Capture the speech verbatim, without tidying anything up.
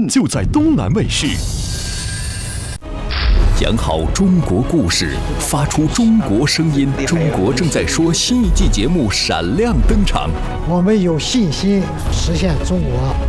就在东南卫视。讲好中国故事，发出中国声音。中国正在说新一季节目闪亮登场。 我们有信心实现中国